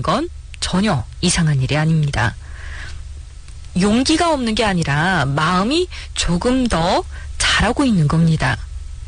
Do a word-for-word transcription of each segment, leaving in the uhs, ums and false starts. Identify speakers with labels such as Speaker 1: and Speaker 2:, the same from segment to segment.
Speaker 1: 건 전혀 이상한 일이 아닙니다. 용기가 없는 게 아니라 마음이 조금 더 자라고 있는 겁니다.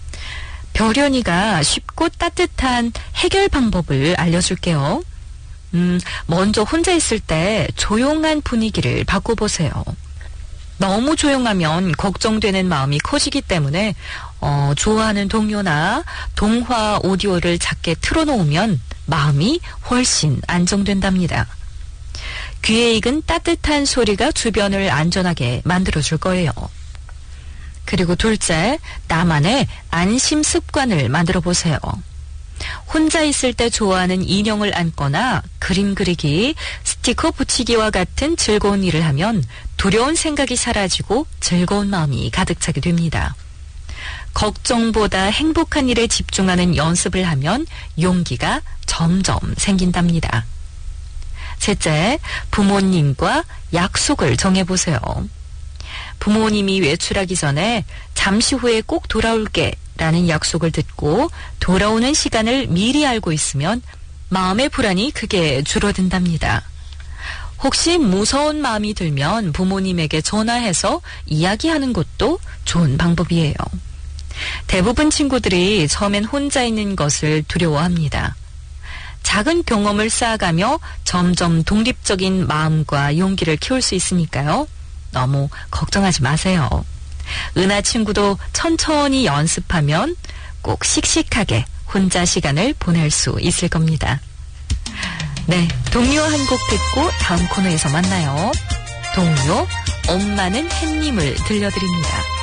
Speaker 1: 별연이가 쉽고 따뜻한 해결 방법을 알려줄게요. 음, 먼저 혼자 있을 때 조용한 분위기를 바꿔보세요. 너무 조용하면 걱정되는 마음이 커지기 때문에 어, 좋아하는 동요나 동화 오디오를 작게 틀어놓으면 마음이 훨씬 안정된답니다. 귀에 익은 따뜻한 소리가 주변을 안전하게 만들어줄 거예요. 그리고 둘째, 나만의 안심 습관을 만들어 보세요. 혼자 있을 때 좋아하는 인형을 안거나 그림 그리기, 스티커 붙이기와 같은 즐거운 일을 하면 두려운 생각이 사라지고 즐거운 마음이 가득 차게 됩니다. 걱정보다 행복한 일에 집중하는 연습을 하면 용기가 점점 생긴답니다. 셋째, 부모님과 약속을 정해보세요. 부모님이 외출하기 전에 잠시 후에 꼭 돌아올게 라는 약속을 듣고 돌아오는 시간을 미리 알고 있으면 마음의 불안이 크게 줄어든답니다. 혹시 무서운 마음이 들면 부모님에게 전화해서 이야기하는 것도 좋은 방법이에요. 대부분 친구들이 처음엔 혼자 있는 것을 두려워합니다. 작은 경험을 쌓아가며 점점 독립적인 마음과 용기를 키울 수 있으니까요. 너무 걱정하지 마세요. 은하 친구도 천천히 연습하면 꼭 씩씩하게 혼자 시간을 보낼 수 있을 겁니다. 네, 동요 한 곡 듣고 다음 코너에서 만나요. 동요 엄마는 햇님을 들려드립니다.